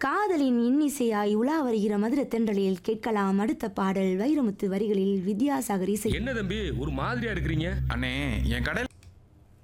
காதலின் இன்னிசையாய் உலா வருகிற மதுர தென்றலில் கேட்கலாம் அடுத்த பாடல் வைரமுத்து வரிகளில் வித்யாசாகர் இசை. என்ன தம்பி ஒரு மாதிரியா இருக்கிறீங்க? அண்ணே என் கடையில்